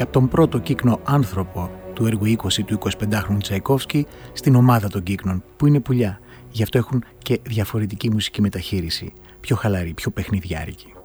και από τον πρώτο κύκνο άνθρωπο του έργου 20 του 25χρονου Τσαϊκόφσκι στην ομάδα των κύκνων, που είναι πουλιά. Γι' αυτό έχουν και διαφορετική μουσική μεταχείριση, πιο χαλαρή, πιο παιχνιδιάρικη.